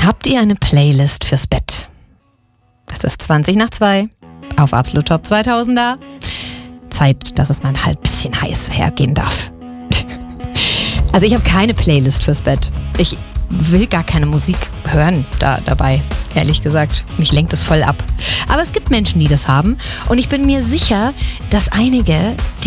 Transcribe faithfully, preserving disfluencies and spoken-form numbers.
Habt ihr eine Playlist fürs Bett? Es ist zwanzig nach zwei auf Absolut Top zweitausender. Zeit, dass es mal ein halb bisschen heiß hergehen darf. Also ich habe keine Playlist fürs Bett. Ich will gar keine Musik hören da dabei, ehrlich gesagt. Mich lenkt es voll ab. Aber es gibt Menschen, die das haben. Und ich bin mir sicher, dass einige